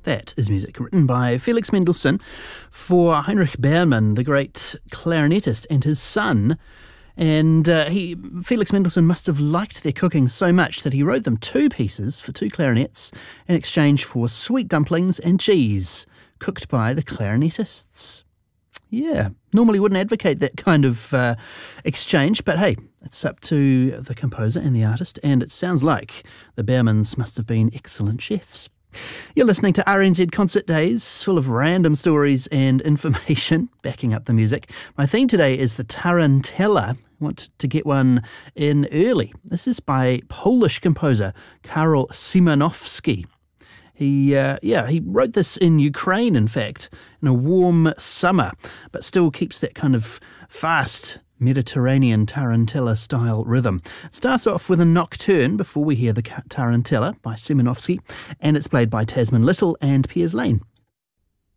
That is music written by Felix Mendelssohn for Heinrich Behrmann, the great clarinetist, and his son. And Felix Mendelssohn must have liked their cooking so much that he wrote them two pieces for two clarinets in exchange for sweet dumplings and cheese cooked by the clarinetists. Yeah, normally wouldn't advocate that kind of exchange, but hey, it's up to the composer and the artist, and it sounds like the Behrmanns must have been excellent chefs. You're listening to RNZ Concert Days, full of random stories and information backing up the music. My theme today is the Tarantella. I want to get one in early. This is by Polish composer Karol Szymanowski. He wrote this in Ukraine, in fact, in a warm summer, but still keeps that kind of fast Mediterranean tarantella-style rhythm. It starts off with a nocturne before we hear the Tarantella by Szymanowski, and it's played by Tasman Little and Piers Lane.